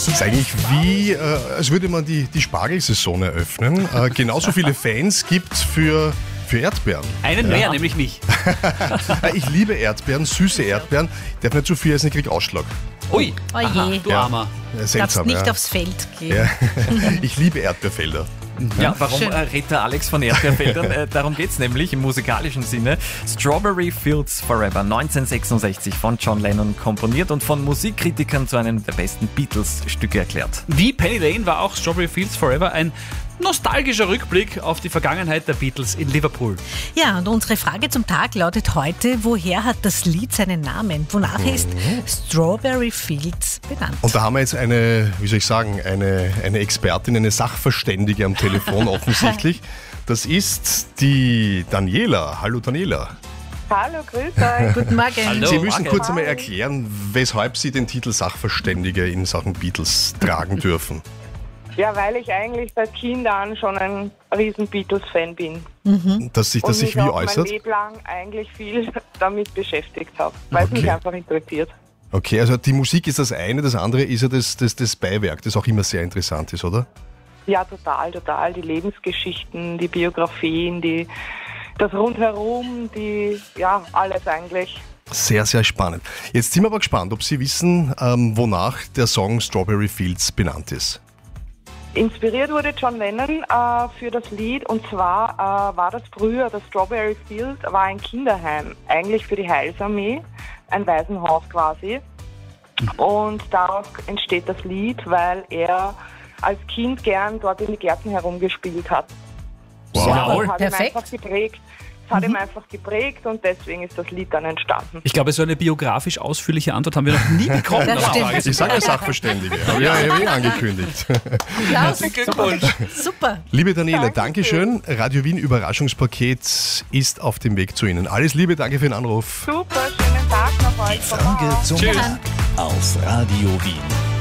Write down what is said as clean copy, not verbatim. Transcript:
Das ist eigentlich wie, als würde man die Spargelsaison eröffnen. Genauso viele Fans gibt es für Erdbeeren. Einen mehr, nämlich mich. Ich liebe Erdbeeren, süße Erdbeeren. Ich darf nicht zu viel essen, ich kriege Ausschlag. Ui, Oh je. aha, du Armer. Darfst Seltsam, nicht ja. aufs Feld gehen. Ja. Ich liebe Erdbeerfelder. Ja, warum Schön. redet der Alex von Erdbeerfeldern? Darum geht's nämlich im musikalischen Sinne. Strawberry Fields Forever, 1966 von John Lennon komponiert und von Musikkritikern zu einem der besten Beatles-Stücke erklärt. Wie Penny Lane war auch Strawberry Fields Forever ein nostalgischer Rückblick auf die Vergangenheit der Beatles in Liverpool. Ja, und unsere Frage zum Tag lautet heute, woher hat das Lied seinen Namen? Wonach ist Strawberry Fields benannt? Und da haben wir jetzt eine Expertin, eine Sachverständige am Telefon offensichtlich. Das ist die Daniela. Hallo Daniela. Hallo, grüß euch. Guten Morgen. Hallo. Sie müssen Morgen. kurz einmal erklären, weshalb Sie den Titel Sachverständige in Sachen Beatles tragen dürfen. Ja, weil ich eigentlich seit Kind an schon ein riesen Beatles-Fan bin. Dass sich Und das sich mich wie auch mein äußert? Leben lang eigentlich viel damit beschäftigt habe, weil es mich Okay. einfach interessiert. Okay, also die Musik ist das eine, das andere ist ja das Beiwerk, das auch immer sehr interessant ist, oder? Ja, total. Die Lebensgeschichten, die Biografien, das Rundherum, alles eigentlich. Sehr, sehr spannend. Jetzt sind wir aber gespannt, ob Sie wissen, wonach der Song Strawberry Fields benannt ist. Inspiriert wurde John Lennon für das Lied, und zwar war das früher, das Strawberry Field war ein Kinderheim, eigentlich für die Heilsarmee, ein Waisenhaus quasi. Und daraus entsteht das Lied, weil er als Kind gern dort in die Gärten herumgespielt hat. Wow. Jawohl. Das hat Perfekt. ihm einfach geprägt. Das hat ihm einfach geprägt und deswegen ist das Lied dann entstanden. Ich glaube, so eine biografisch ausführliche Antwort haben wir noch nie bekommen. Das auf die stimmt. Frage. Ich sage ja Sachverständige, habe ich ja angekündigt. Klaus, Glückwunsch. super. Liebe Daniela, Dankeschön. Dankeschön. Radio Wien Überraschungspaket ist auf dem Weg zu Ihnen. Alles Liebe, danke für den Anruf. Super, schönen Tag noch euch. Frage zum Tschüss. Tag auf Radio Wien.